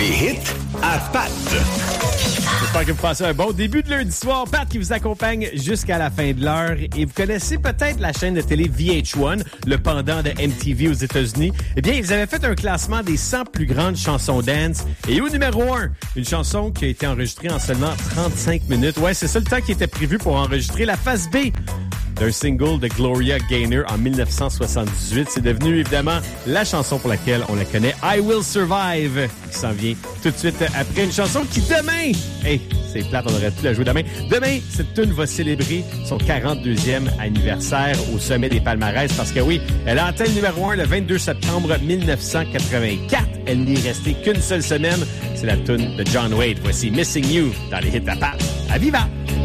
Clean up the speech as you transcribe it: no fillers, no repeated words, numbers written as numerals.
Les hits à Pat. J'espère que vous passez un bon début de lundi soir. Pat qui vous accompagne jusqu'à la fin de l'heure. Et vous connaissez peut-être la chaîne de télé VH1, le pendant de MTV aux États-Unis. Eh bien, ils avaient fait un classement des 100 plus grandes chansons dance. Et au numéro 1, une chanson qui a été enregistrée en seulement 35 minutes. Ouais, c'est ça le temps qui était prévu pour enregistrer la face B d'un single de Gloria Gaynor en 1978. C'est devenu évidemment la chanson pour laquelle on la connaît, I Will Survive, qui s'en vient tout de suite après une chanson qui demain, c'est plate, on aurait pu la jouer demain. Demain, cette tune va célébrer son 42e anniversaire au sommet des palmarès parce que oui, elle a atteint le numéro 1 le 22 septembre 1984. Elle n'y est restée qu'une seule semaine. C'est la tune de John Waite. Voici Missing You dans les hits à Pat. À Viva!